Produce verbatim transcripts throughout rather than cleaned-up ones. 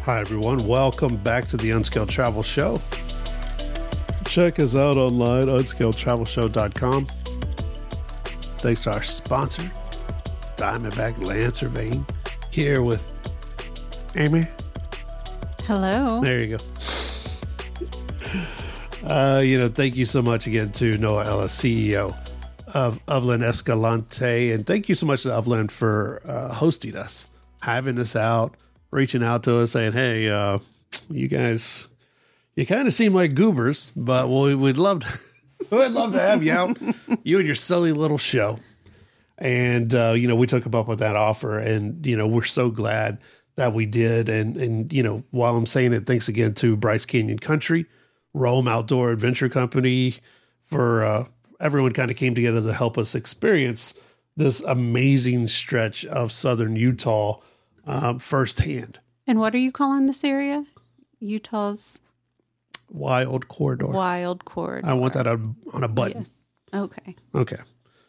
Hi, everyone. Welcome back to the Unscaled Travel Show. Check us out online, unscaled travel show dot com. Thanks to our sponsor, Diamondback Land Surveying, here with Amy. Hello. There you go. Uh, you know, thank you so much again to Noah Ellis, C E O of Upland Escalante. And thank you so much to Upland for uh, hosting us, having us out, reaching out to us, saying, hey, uh, you guys, you kind of seem like goobers, but we, we'd love to, we'd love to have you out, you and your silly little show. And, uh, you know, we took up with that offer, and, you know, we're so glad that we did. And, and, you know, while I'm saying it, thanks again to Bryce Canyon Country, Rome Outdoor Adventure Company, for uh, everyone kind of came together to help us experience this amazing stretch of southern Utah um, firsthand. And what are you calling this area? Utah's Wild Corridor. Wild Corridor. I want that on, on a button. Yes. Okay. Okay.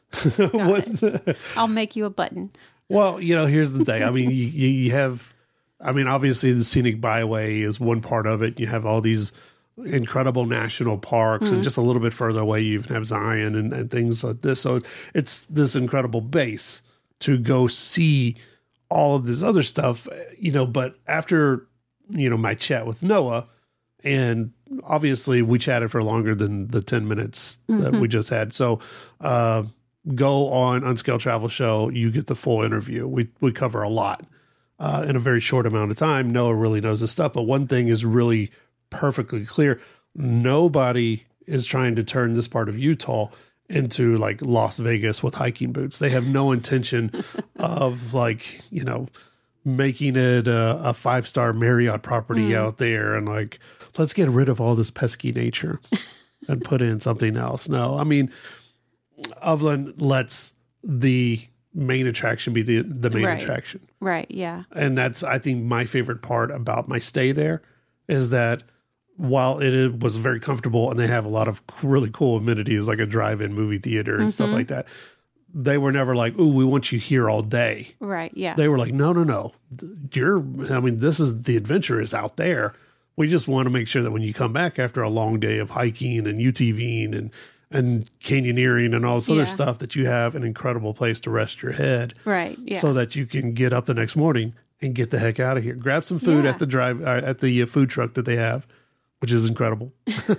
Got it. I'll make you a button. Well, you know, here's the thing. I mean, you, you have, I mean, obviously the scenic byway is one part of it. You have all these incredible national parks, mm-hmm. and just a little bit further away, you even have Zion and, and things like this. So it's this incredible base to go see all of this other stuff, you know, but after, you know, my chat with Noah, and obviously we chatted for longer than the ten minutes mm-hmm. that we just had. So, uh, go on Unscaled Travel Show. You get the full interview. We, we cover a lot, uh, in a very short amount of time. Noah really knows this stuff, but one thing is really perfectly clear. Nobody is trying to turn this part of Utah into like Las Vegas with hiking boots. They have no intention of like, you know, making it a, a five-star Marriott property mm. out there and like, let's get rid of all this pesky nature and put in something else. No, I mean, Upland lets the main attraction be the, the main right. attraction. Right. Yeah. And that's, I think, my favorite part about my stay there is that while it was very comfortable and they have a lot of really cool amenities like a drive-in movie theater and mm-hmm. stuff like that, they were never like, ooh, we want you here all day. Right. Yeah. They were like, no, no, no. You're, I mean, this is, the adventure is out there. We just want to make sure that when you come back after a long day of hiking and UTVing and, and canyoneering and all this other yeah. stuff, that you have an incredible place to rest your head. Right. Yeah. So that you can get up the next morning and get the heck out of here. Grab some food yeah. at the drive, uh, at the uh, food truck that they have, which is incredible.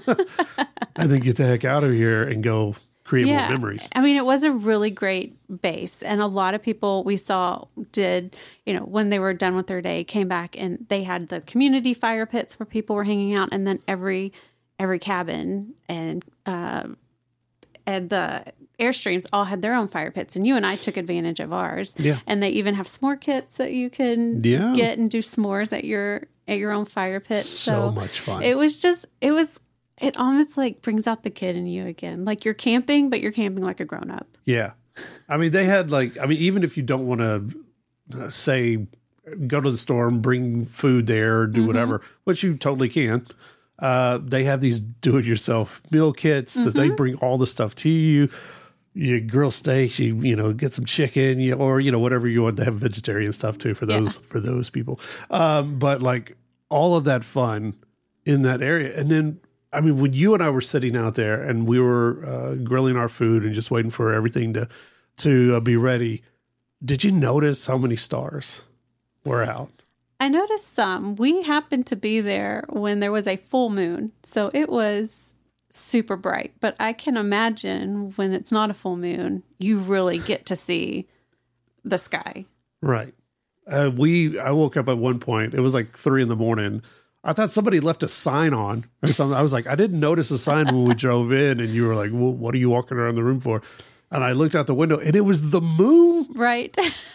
And then get the heck out of here and go create yeah. more memories. I mean, it was a really great base. And a lot of people we saw did, you know, when they were done with their day, came back and they had the community fire pits where people were hanging out. And then every, every cabin and, uh, and the Airstreams all had their own fire pits. And you and I took advantage of ours. Yeah. And they even have s'more kits that you can yeah. get and do s'mores at your, at your own fire pit. So, so much fun. It was just, it was, it almost like brings out the kid in you again. Like you're camping, but you're camping like a grown up. Yeah. I mean, they had like, I mean, even if you don't want to uh, say, go to the store and bring food there or do mm-hmm. whatever, which you totally can. Uh, they have these do-it-yourself meal kits mm-hmm. that they bring all the stuff to you. You grill steaks, you you know, get some chicken, you, or you know, whatever you want. To have vegetarian stuff too for those yeah. for those people. Um, but like all of that fun in that area, and then I mean, when you and I were sitting out there and we were uh, grilling our food and just waiting for everything to to uh, be ready, did you notice how many stars were out? I noticed some. We happened to be there when there was a full moon, so it was super bright. But I can imagine when it's not a full moon, you really get to see the sky. Right. Uh, we. I woke up at one point. It was like three in the morning. I thought somebody left a sign on or something. I was like, I didn't notice a sign when we drove in, and you were like, well, what are you walking around the room for? And I looked out the window, and it was the moon. Right.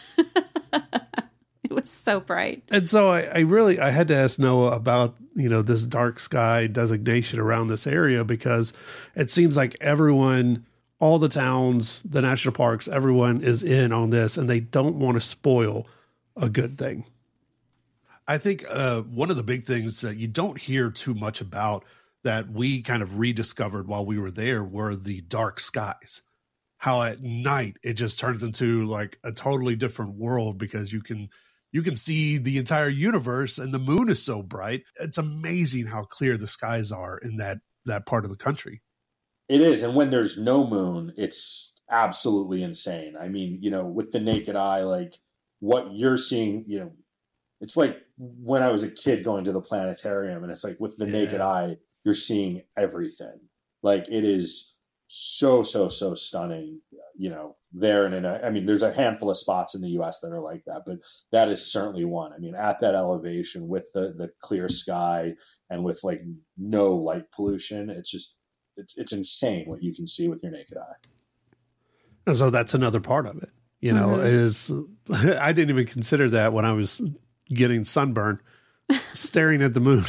It was so bright. And so I, I really, I had to ask Noah about, you know, this dark sky designation around this area, because it seems like everyone, all the towns, the national parks, everyone is in on this, and they don't want to spoil a good thing. I think uh, one of the big things that you don't hear too much about that we kind of rediscovered while we were there were the dark skies. How at night it just turns into like a totally different world, because you can you can see the entire universe, and the moon is so bright. It's amazing how clear the skies are in that that part of the country. It is, and when there's no moon, it's absolutely insane. I mean, you know, with the naked eye, like what you're seeing, you know, it's like when I was a kid going to the planetarium, and it's like with the yeah. naked eye, you're seeing everything. Like it is so, so, so stunning, you know, there. And in a, I mean, there's a handful of spots in the U S that are like that, but that is certainly one. I mean, at that elevation with the, the clear sky and with like no light pollution, it's just, it's, it's insane what you can see with your naked eye. And so that's another part of it, you know, mm-hmm. is I didn't even consider that when I was getting sunburn, staring at the moon.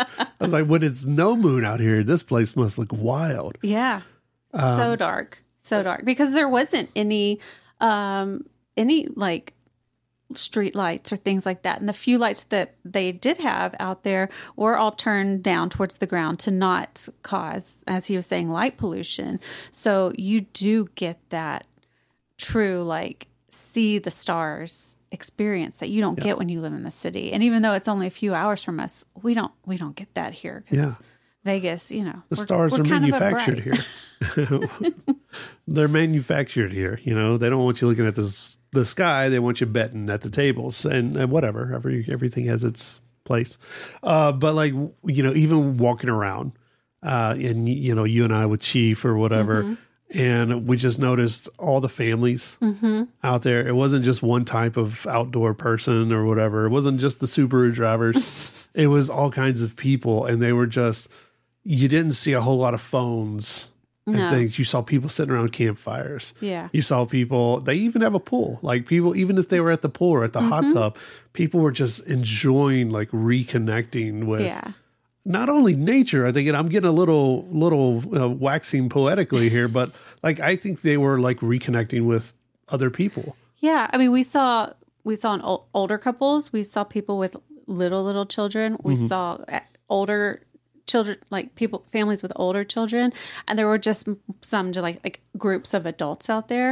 I was like, when it's no moon out here, this place must look wild. Yeah. Um, so dark. So dark. Because there wasn't any, um, any like street lights or things like that. And the few lights that they did have out there were all turned down towards the ground to not cause, as he was saying, light pollution. So you do get that true, like, see the stars experience that you don't yeah. get when you live in the city. And even though it's only a few hours from us, we don't we don't get that here. Yeah. Vegas, you know, the stars we're are manufactured here. They're manufactured here. You know, they don't want you looking at this the sky. They want you betting at the tables and, and whatever. Every everything has its place. Uh, but like, you know, even walking around, uh, and you know, you and I with Chief or whatever. Mm-hmm. And we just noticed all the families mm-hmm. out there. It wasn't just one type of outdoor person or whatever. It wasn't just the Subaru drivers. It was all kinds of people. And they were just, you didn't see a whole lot of phones and no. things. You saw people sitting around campfires. Yeah. You saw people, they even have a pool. Like people, even if they were at the pool or at the mm-hmm. hot tub, people were just enjoying, like reconnecting with yeah. not only nature. I think, and I'm getting a little, little uh, waxing poetically here, but like, I think they were like reconnecting with other people. Yeah. I mean, we saw, we saw an o- older couples. We saw people with little, little children. We mm-hmm. saw older children, like people, families with older children. And there were just some like, like groups of adults out there.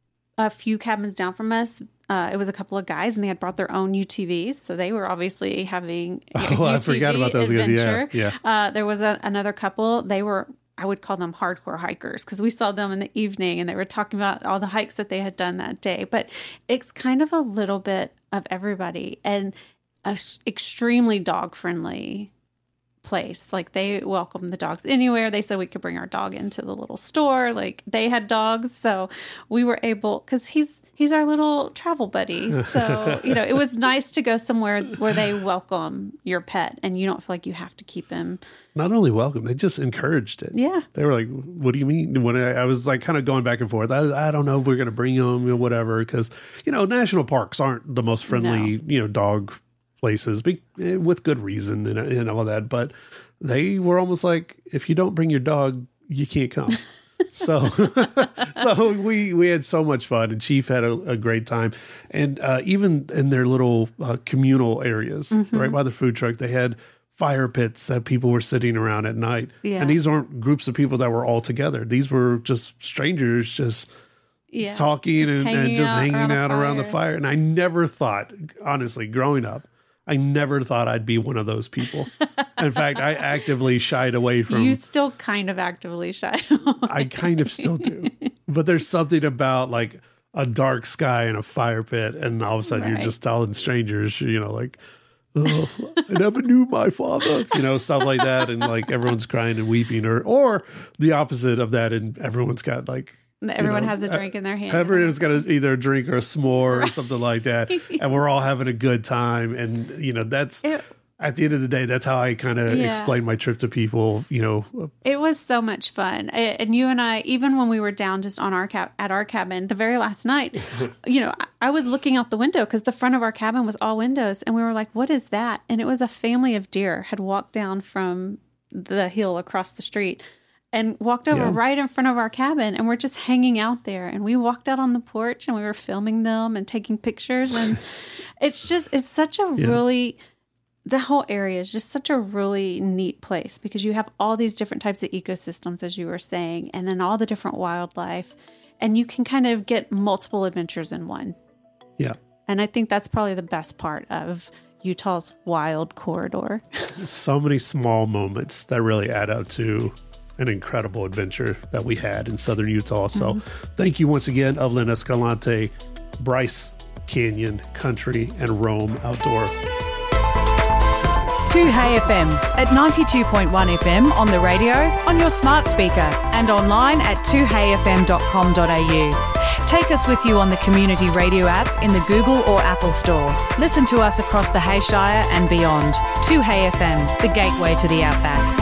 A few cabins down from us, uh, it was a couple of guys, and they had brought their own U T Vs, so they were obviously having a oh, U T V I forgot about those adventure. Guys. Yeah, yeah. Uh, there was a, another couple. They were, I would call them hardcore hikers, because we saw them in the evening, and they were talking about all the hikes that they had done that day. But it's kind of a little bit of everybody, and a extremely dog friendly place. Like they welcomed the dogs anywhere. They said we could bring our dog into the little store. Like they had dogs, so we were able, because he's he's our little travel buddy. So you know, it was nice to go somewhere where they welcome your pet, and you don't feel like you have to keep him. Not only welcome, they just encouraged it. Yeah, they were like, "What do you mean?" When I, I was like, kind of going back and forth. I, I don't know if we're going to bring him or whatever, because you know, national parks aren't the most friendly, no. you know, dog places, be, with good reason and, and all that, but they were almost like, if you don't bring your dog, you can't come. so so we we had so much fun, and Chief had a, a great time. And uh, even in their little uh, communal areas, mm-hmm. right by the food truck, they had fire pits that people were sitting around at night. Yeah. And these aren't groups of people that were all together. These were just strangers just yeah. talking just and, and just out hanging around out around the fire. And I never thought, honestly, growing up, I never thought I'd be one of those people. In fact, I actively shied away from... You still kind of actively shy away. I kind of still do. But there's something about like a dark sky and a fire pit, and all of a sudden right. you're just telling strangers, you know, like, oh, I never knew my father, you know, stuff like that. And like everyone's crying and weeping, or or the opposite of that, and everyone's got like... Everyone you know, has a drink in their hand. Everyone's got a, either a drink or a s'more or something like that. And we're all having a good time. And, you know, that's, it, at the end of the day, that's how I kind of yeah. explain my trip to people, you know. It was so much fun. And you and I, even when we were down just on our cab, at our cabin, the very last night, you know, I, I was looking out the window because the front of our cabin was all windows. And we were like, what is that? And it was a family of deer had walked down from the hill across the street and walked over yeah. right in front of our cabin, and we're just hanging out there. And we walked out on the porch, and we were filming them and taking pictures. And it's just, it's such a yeah. really, the whole area is just such a really neat place, because you have all these different types of ecosystems, as you were saying, and then all the different wildlife, and you can kind of get multiple adventures in one. Yeah. And I think that's probably the best part of Utah's wild corridor. So many small moments that really add up to an incredible adventure that we had in southern Utah. So mm-hmm. thank you once again, Evelyn Escalante, Bryce Canyon Country and Roam Outdoor. two Hey F M at ninety-two point one F M on the radio, on your smart speaker and online at two hey f m dot com dot a u. Take us with you on the Community Radio app in the Google or Apple Store. Listen to us across the Hayshire and beyond. two Hey F M, the gateway to the Outback.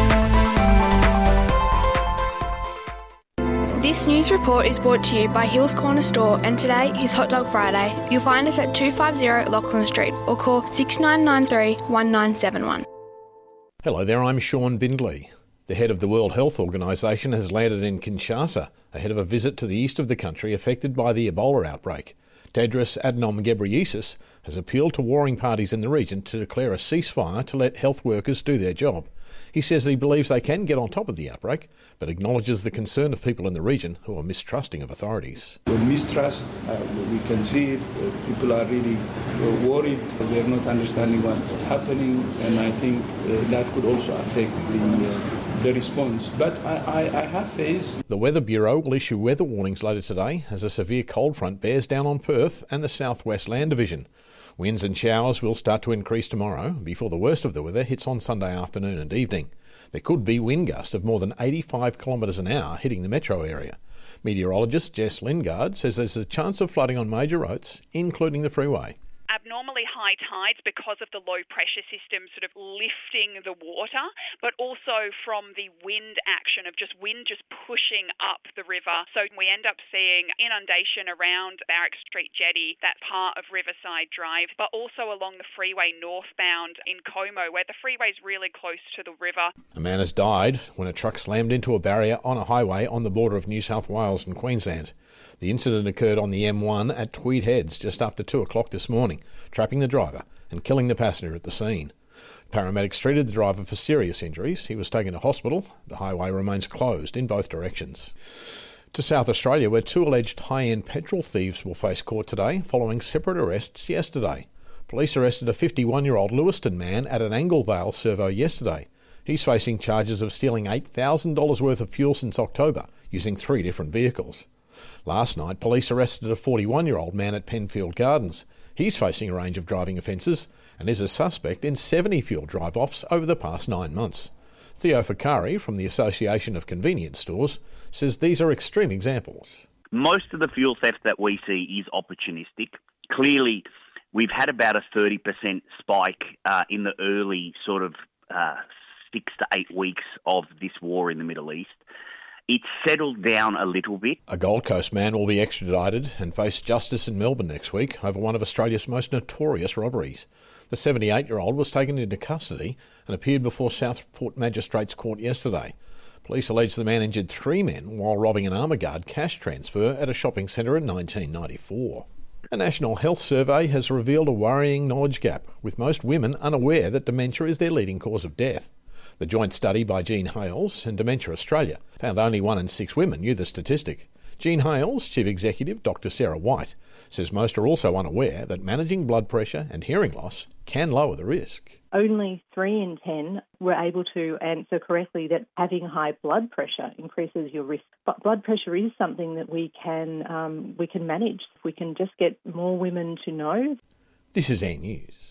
This news report is brought to you by Hill's Corner Store, and today is Hot Dog Friday. You'll find us at two fifty Lachlan Street or call six nine nine three, one nine seven one. Hello there, I'm Sean Bindley. The head of the World Health Organisation has landed in Kinshasa ahead of a visit to the east of the country affected by the Ebola outbreak. Tedros Adhanom Ghebreyesus has appealed to warring parties in the region to declare a ceasefire to let health workers do their job. He says he believes they can get on top of the outbreak, but acknowledges the concern of people in the region who are mistrusting of authorities. The mistrust, uh, we can see it. Uh, people are really uh, worried. They're not understanding what's happening, and I think uh, that could also affect the, uh, the response. But I, I, I have faith. The Weather Bureau will issue weather warnings later today as a severe cold front bears down on Perth and the southwest land division. Winds and showers will start to increase tomorrow before the worst of the weather hits on Sunday afternoon and evening. There could be wind gusts of more than eighty-five kilometres an hour hitting the metro area. Meteorologist Jess Lingard says there's a chance of flooding on major roads, including the freeway. Abnormally high tides because of the low pressure system sort of lifting the water, but also from the wind action of just wind just pushing up the river. So we end up seeing inundation around Barrack Street Jetty, that part of Riverside Drive, but also along the freeway northbound in Como, where the freeway is really close to the river. A man has died when a truck slammed into a barrier on a highway on the border of New South Wales and Queensland. The incident occurred on the M one at Tweed Heads just after two o'clock this morning, trapping the driver and killing the passenger at the scene. Paramedics treated the driver for serious injuries. He was taken to hospital. The highway remains closed in both directions. To South Australia, where two alleged high-end petrol thieves will face court today following separate arrests yesterday. Police arrested a fifty-one-year-old Lewiston man at an Anglevale servo yesterday. He's facing charges of stealing eight thousand dollars worth of fuel since October using three different vehicles. Last night, police arrested a forty-one-year-old man at Penfield Gardens. He's facing a range of driving offences and is a suspect in seventy fuel drive-offs over the past nine months. Theo Fakari from the Association of Convenience Stores says these are extreme examples. Most of the fuel theft that we see is opportunistic. Clearly, we've had about a thirty percent spike uh, in the early sort of uh, six to eight weeks of this war in the Middle East. It's settled down a little bit. A Gold Coast man will be extradited and face justice in Melbourne next week over one of Australia's most notorious robberies. The seventy-eight-year-old was taken into custody and appeared before Southport Magistrates Court yesterday. Police allege the man injured three men while robbing an Armour Guard cash transfer at a shopping centre in nineteen ninety-four. A national health survey has revealed a worrying knowledge gap, with most women unaware that dementia is their leading cause of death. The joint study by Jean Hales and Dementia Australia found only one in six women knew the statistic. Jean Hales, Chief Executive Doctor Sarah White, says most are also unaware that managing blood pressure and hearing loss can lower the risk. Only three in ten were able to answer correctly that having high blood pressure increases your risk. But blood pressure is something that we can um, we can manage. If we can just get more women to know. This is Air News.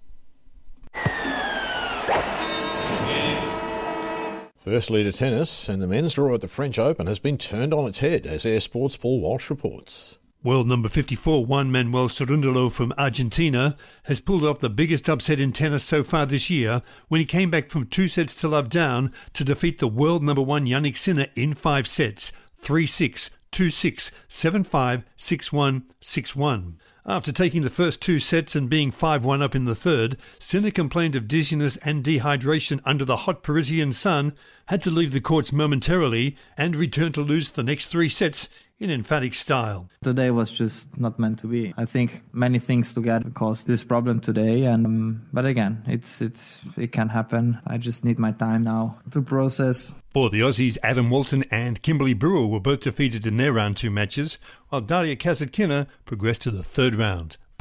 Firstly to tennis, and the men's draw at the French Open has been turned on its head, as Air Sports' Paul Walsh reports. World number fifty-four, Juan Manuel Cerúndolo from Argentina, has pulled off the biggest upset in tennis so far this year when he came back from two sets to love down to defeat the world number one Jannik Sinner in five sets, three six, two six, seven five, six one, six one. After taking the first two sets and being five one up in the third, Sinner complained of dizziness and dehydration under the hot Parisian sun, had to leave the courts momentarily, and returned to lose the next three sets in emphatic style. Today was just not meant to be. I think many things together caused this problem today, and um, but again, it's it's it can happen. I just need my time now to process. For the Aussies, Adam Walton and Kimberly Brewer were both defeated in their round two matches, while Daria Kasatkina progressed to the third round.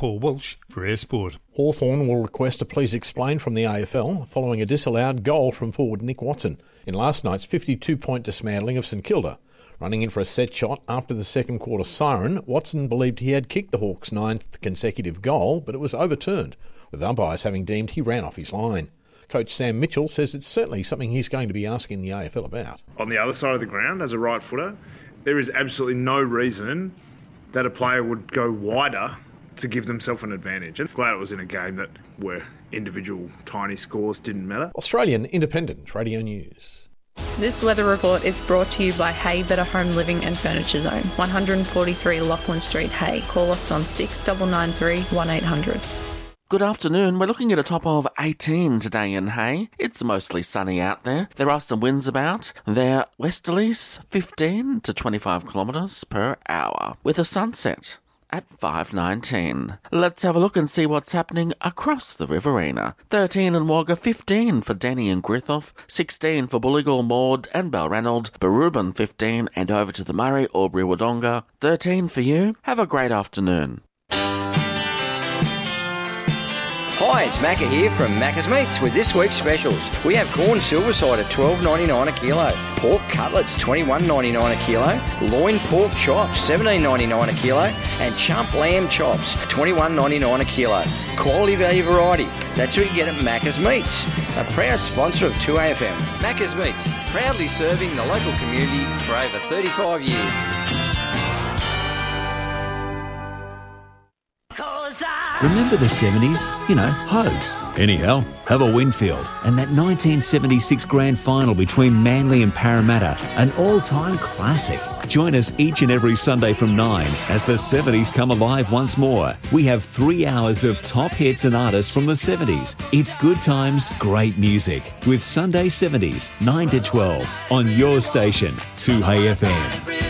Paul Walsh for Air Sport. Hawthorn will request a please explain from the A F L following a disallowed goal from forward Nick Watson in last night's fifty-two point dismantling of St Kilda. Running in for a set shot after the second quarter siren, Watson believed he had kicked the Hawks' ninth consecutive goal, but it was overturned, with umpires having deemed he ran off his line. Coach Sam Mitchell says it's certainly something he's going to be asking the A F L about. On the other side of the ground, as a right footer, there is absolutely no reason that a player would go wider to give themselves an advantage. I'm glad it was in a game that where individual tiny scores didn't matter. Australian Independent Radio News. This weather report is brought to you by Hay Better Home Living and Furniture Zone, one forty-three Lachlan Street, Hay. Call us on six nine nine three, one eight hundred. Good afternoon. We're looking at a top of eighteen today in Hay. It's mostly sunny out there. There are some winds about. They're westerlies, fifteen to twenty-five kilometres per hour, with a sunset at five nineteen. Let's have a look and see what's happening across the Riverina. thirteen in Wagga, fifteen for Denny and Griffith, sixteen for Bulligall, Maud and Balranald, Barubin fifteen, and over to the Murray, Albury, Wodonga, thirteen for you. Have a great afternoon. Hi, it's Macca here from Macca's Meats with this week's specials. We have corn silverside at twelve ninety-nine a kilo, pork cutlets twenty-one ninety-nine a kilo, loin pork chops seventeen ninety-nine a kilo, and chump lamb chops twenty-one ninety-nine a kilo. Quality value variety. That's what you get at Macca's Meats, a proud sponsor of two A F M. Macca's Meats, proudly serving the local community for over thirty-five years. Remember the seventies? You know, Hogs. Anyhow, have a Winfield. And that nineteen seventy-six grand final between Manly and Parramatta, an all-time classic. Join us each and every Sunday from nine as the seventies come alive once more. We have three hours of top hits and artists from the seventies. It's good times, great music. With Sunday seventies, nine to twelve, on your station, two A F M.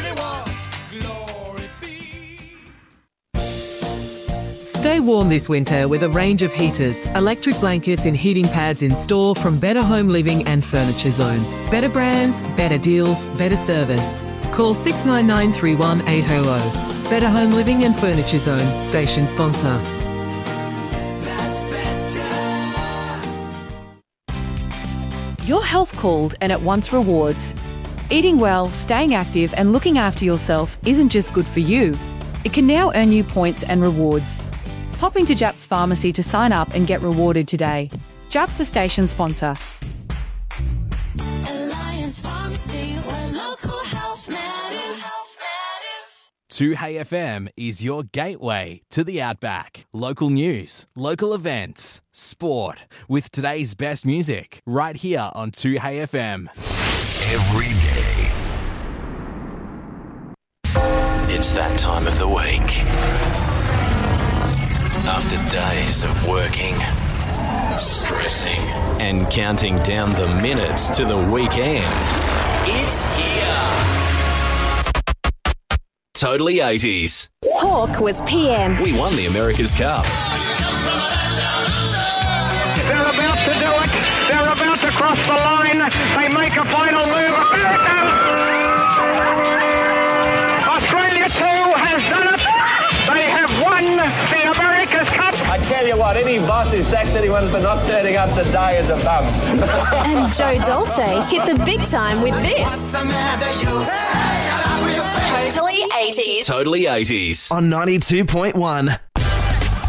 Stay warm this winter with a range of heaters, electric blankets and heating pads in store from Better Home Living and Furniture Zone. Better brands, better deals, better service. Call six nine nine three one eight hundred. Better Home Living and Furniture Zone, station sponsor. Your health called and it wants rewards. Eating well, staying active and looking after yourself isn't just good for you. It can now earn you points and rewards. Hop into Japs Pharmacy to sign up and get rewarded today. Japs a station sponsor. Alliance Pharmacy, where local health matters. two A F M is your gateway to the Outback. Local news, local events, sport, with today's best music, right here on two A F M. Every day. It's that time of the week. After days of working, stressing, and counting down the minutes to the weekend, it's here. Totally eighties. Hawk was P M. We won the America's Cup. They're about to do it. They're about to cross the line. They make a final move. America! Australia too has done it. They have won the America's Cup. I tell you what, any boss who sacks anyone for not turning up today is a bum. And Joe Dolce hit the big time with this. Totally eighties. Totally eighties. On ninety-two point one.